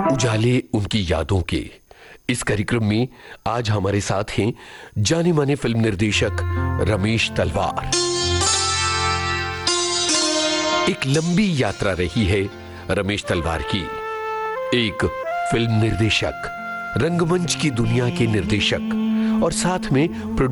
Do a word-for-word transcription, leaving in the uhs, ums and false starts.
उजाले उनकी यादों के इस कार्यक्रम में आज हमारे साथ हैं जाने माने फिल्म निर्देशक रमेश तलवार। एक लंबी यात्रा रही है रमेश तलवार की। एक फिल्म निर्देशक, रंगमंच की दुनिया के निर्देशक और साथ में